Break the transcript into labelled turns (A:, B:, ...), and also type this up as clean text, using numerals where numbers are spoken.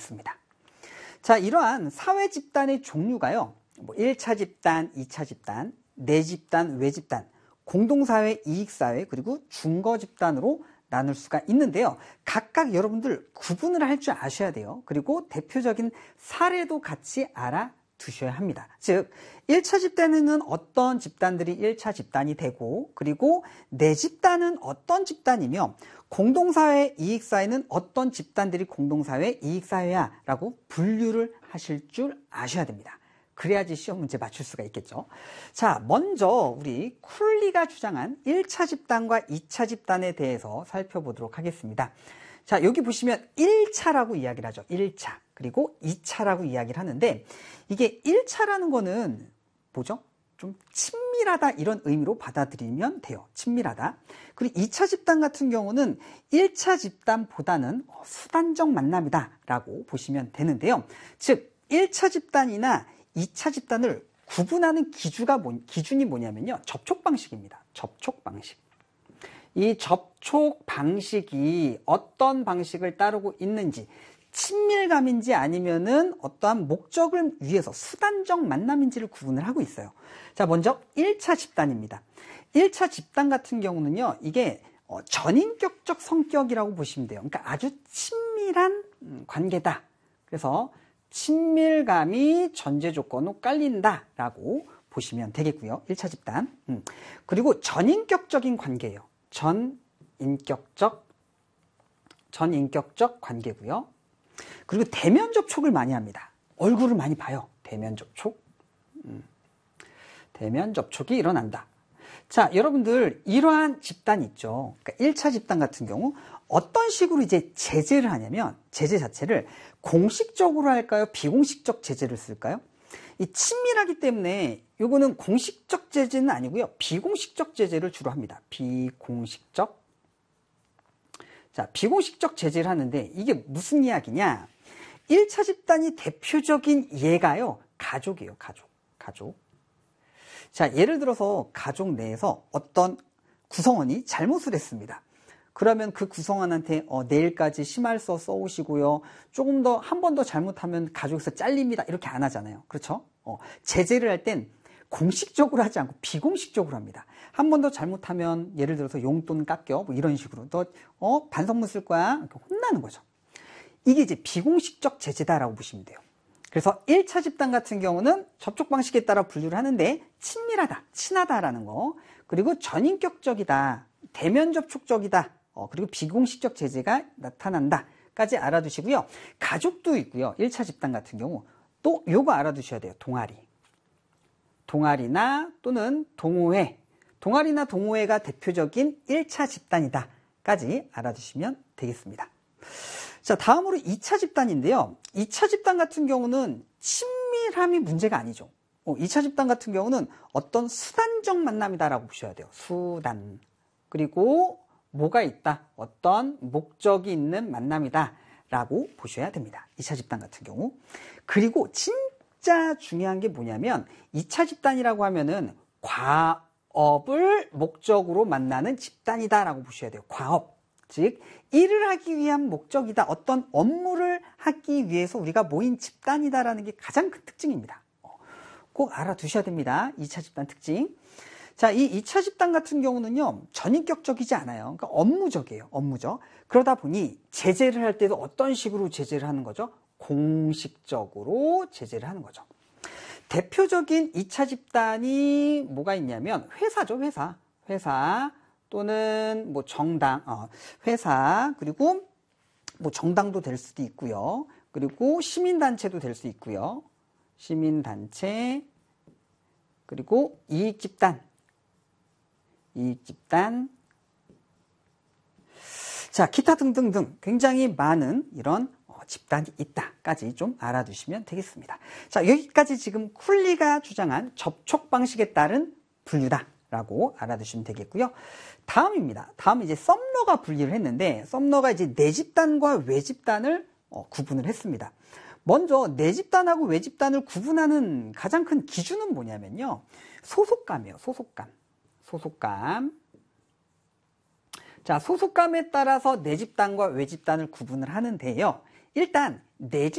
A: 좋습니다. 자, 이러한 사회 집단의 종류가요, 1차 집단, 2차 집단, 내 집단, 외 집단, 공동사회, 이익사회, 그리고 중거 집단으로 나눌 수가 있는데요. 각각 여러분들 구분을 할 줄 아셔야 돼요. 그리고 대표적인 사례도 같이 알아두셔야 합니다. 즉, 1차 집단에는 어떤 집단들이 1차 집단이 되고, 그리고 내 집단은 어떤 집단이며, 공동사회, 이익사회는 어떤 집단들이 공동사회, 이익사회야 라고 분류를 하실 줄 아셔야 됩니다. 그래야지 시험 문제 맞출 수가 있겠죠. 자, 먼저 우리 쿨리가 주장한 1차 집단과 2차 집단에 대해서 살펴보도록 하겠습니다. 자, 여기 보시면 1차라고 이야기를 하죠. 1차. 그리고 2차라고 이야기를 하는데, 이게 1차라는 거는 뭐죠? 좀 친밀하다 이런 의미로 받아들이면 돼요. 친밀하다. 그리고 2차 집단 같은 경우는 1차 집단보다는 수단적 만남이다 라고 보시면 되는데요. 즉 1차 집단이나 2차 집단을 구분하는 기준이 뭐냐면요, 접촉 방식입니다. 접촉 방식. 이 접촉 방식이 어떤 방식을 따르고 있는지, 친밀감인지 아니면은 어떠한 목적을 위해서 수단적 만남인지를 구분을 하고 있어요. 자, 먼저 1차 집단입니다. 1차 집단 같은 경우는요, 이게 전인격적 성격이라고 보시면 돼요. 그러니까 아주 친밀한 관계다. 그래서 친밀감이 전제 조건으로 깔린다라고 보시면 되겠고요. 1차 집단. 그리고 전인격적인 관계예요. 전인격적 관계고요. 그리고 대면 접촉을 많이 합니다. 얼굴을 많이 봐요. 대면 접촉. 대면 접촉이 일어난다. 자, 여러분들 이러한 집단 있죠. 그러니까 1차 집단 같은 경우 어떤 식으로 이제 제재를 하냐면, 제재 자체를 공식적으로 할까요? 비공식적 제재를 쓸까요? 이 친밀하기 때문에 요거는 공식적 제재는 아니고요. 비공식적 제재를 주로 합니다. 비공식적. 자, 비공식적 제재를 하는데 이게 무슨 이야기냐? 1차 집단이 대표적인 예가요, 가족이에요. 가족. 자, 예를 들어서 가족 내에서 어떤 구성원이 잘못을 했습니다. 그러면 그 구성원한테 내일까지 심할서 써오시고요. 조금 더, 한 번 더 잘못하면 가족에서 잘립니다. 이렇게 안 하잖아요. 그렇죠? 제재를 할 땐 공식적으로 하지 않고 비공식적으로 합니다. 한 번 더 잘못하면 예를 들어서 용돈 깎여, 뭐 이런 식으로. 너 반성문 쓸 거야. 이렇게 혼나는 거죠. 이게 이제 비공식적 제재다라고 보시면 돼요. 그래서 1차 집단 같은 경우는 접촉 방식에 따라 분류를 하는데, 친밀하다, 친하다라는 거, 그리고 전인격적이다, 대면 접촉적이다, 그리고 비공식적 제재가 나타난다까지 알아두시고요. 가족도 있고요. 1차 집단 같은 경우 또 요거 알아두셔야 돼요. 동아리나 또는 동호회. 동아리나 동호회가 대표적인 1차 집단이다까지 알아두시면 되겠습니다. 자, 다음으로 2차 집단인데요. 2차 집단 같은 경우는 친밀함이 문제가 아니죠. 2차 집단 같은 경우는 어떤 수단적 만남이다라고 보셔야 돼요. 수단. 그리고 뭐가 있다. 어떤 목적이 있는 만남이다라고 보셔야 됩니다. 2차 집단 같은 경우. 그리고 진짜 중요한 게 뭐냐면 2차 집단이라고 하면은 과업을 목적으로 만나는 집단이다라고 보셔야 돼요. 과업. 즉 일을 하기 위한 목적이다. 어떤 업무를 하기 위해서 우리가 모인 집단이다라는 게 가장 큰 특징입니다. 꼭 알아두셔야 됩니다. 2차 집단 특징. 자, 이 2차 집단 같은 경우는요, 전인격적이지 않아요. 그러니까 업무적이에요. 업무적. 그러다 보니 제재를 할 때도 어떤 식으로 제재를 하는 거죠? 공식적으로 제재를 하는 거죠. 대표적인 2차 집단이 뭐가 있냐면 회사죠. 회사 또는 뭐 정당, 회사, 그리고 뭐 정당도 될 수도 있고요. 그리고 시민단체도 될 수 있고요. 시민단체, 그리고 이익집단. 자, 기타 등등등 굉장히 많은 이런 집단이 있다까지 좀 알아두시면 되겠습니다. 자, 여기까지 지금 쿨리가 주장한 접촉 방식에 따른 분류다라고 알아두시면 되겠고요. 다음입니다. 다음 이제 썸러가 분리를 했는데, 썸러가 이제 내 집단과 외 집단을 구분을 했습니다. 먼저 내 집단하고 외 집단을 구분하는 가장 큰 기준은 뭐냐면요, 소속감이에요. 소속감. 자, 소속감에 따라서 내 집단과 외 집단을 구분을 하는데요. 일단 내